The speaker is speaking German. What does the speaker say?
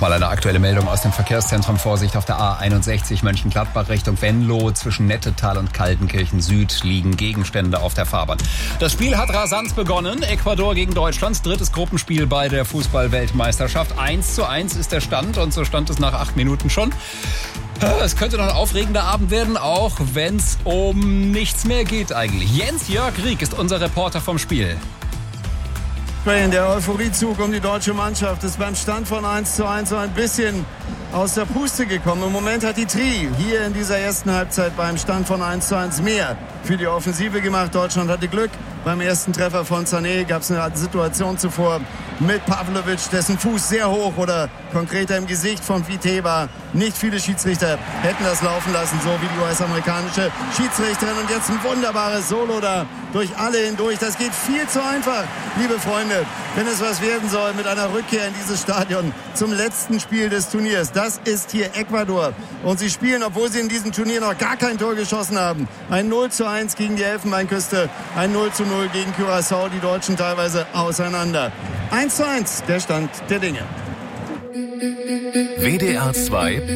Nochmal eine aktuelle Meldung aus dem Verkehrszentrum. Vorsicht auf der A61 Mönchengladbach Richtung Venlo. Zwischen Nettetal und Kaltenkirchen Süd liegen Gegenstände auf der Fahrbahn. Das Spiel hat rasant begonnen. Ecuador gegen Deutschlands drittes Gruppenspiel bei der Fußball-Weltmeisterschaft. 1:1 ist der Stand und so stand es nach 8 Minuten schon. Es könnte noch ein aufregender Abend werden, auch wenn es um nichts mehr geht eigentlich. Jens-Jörg Rieck ist unser Reporter vom Spiel. Der Euphoriezug um die deutsche Mannschaft ist beim Stand von 1:1 so ein bisschen aus der Puste gekommen. Im Moment hat die Tri hier in dieser ersten Halbzeit beim Stand von 1:1 mehr für die Offensive gemacht. Deutschland hatte Glück. Beim ersten Treffer von Sané gab es eine Situation zuvor mit Pavlovic, dessen Fuß sehr hoch oder konkreter im Gesicht von Vité war. Nicht viele Schiedsrichter hätten das laufen lassen, so wie die US-amerikanische Schiedsrichterin. Und jetzt ein wunderbares Solo da durch alle hindurch. Das geht viel zu einfach, liebe Freunde, wenn es was werden soll mit einer Rückkehr in dieses Stadion zum letzten Spiel des Turniers. Das ist hier Ecuador. Und sie spielen, obwohl sie in diesem Turnier noch gar kein Tor geschossen haben. Ein 0:1 gegen die Elfenbeinküste, ein 0:0 gegen Curaçao, die Deutschen teilweise auseinander. 1:1, der Stand der Dinge. WDR 2